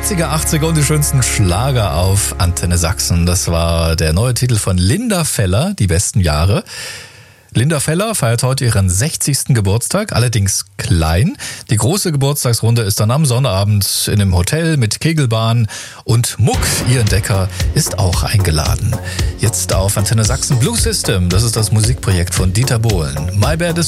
70er, 80er und die schönsten Schlager auf Antenne Sachsen. Das war der neue Titel von Linda Feller, Die besten Jahre. Linda Feller feiert heute ihren 60. Geburtstag, allerdings klein. Die große Geburtstagsrunde ist dann am Sonnabend in einem Hotel mit Kegelbahn und Muck, ihr Entdecker, ist auch eingeladen. Jetzt auf Antenne Sachsen Blue System, das ist das Musikprojekt von Dieter Bohlen. My Bad is